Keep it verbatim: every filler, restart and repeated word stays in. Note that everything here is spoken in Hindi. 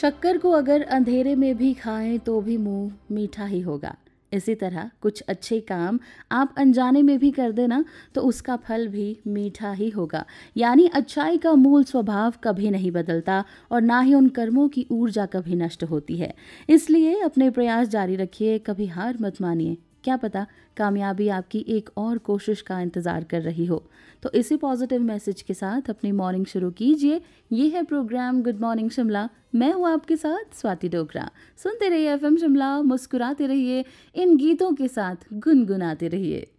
शक्कर को अगर अंधेरे में भी खाएं तो भी मुंह मीठा ही होगा। इसी तरह कुछ अच्छे काम आप अनजाने में भी कर देना तो उसका फल भी मीठा ही होगा। यानी अच्छाई का मूल स्वभाव कभी नहीं बदलता और ना ही उन कर्मों की ऊर्जा कभी नष्ट होती है। इसलिए अपने प्रयास जारी रखिए, कभी हार मत मानिए। क्या पता कामयाबी आपकी एक और कोशिश का इंतज़ार कर रही हो। तो इसी पॉजिटिव मैसेज के साथ अपनी मॉर्निंग शुरू कीजिए। ये है प्रोग्राम गुड मॉर्निंग शिमला। मैं हूँ आपके साथ स्वाति डोगरा। सुनते रहिए एफएम शिमला, मुस्कुराते रहिए, इन गीतों के साथ गुनगुनाते रहिए।